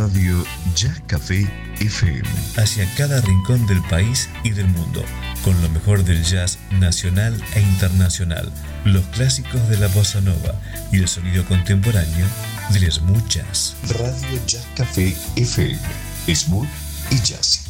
Radio Jazz Café FM. Hacia cada rincón del país y del mundo, con lo mejor del jazz nacional e internacional, los clásicos de la bossa nova y el sonido contemporáneo del smooth jazz. Radio Jazz Café FM, smooth y jazz.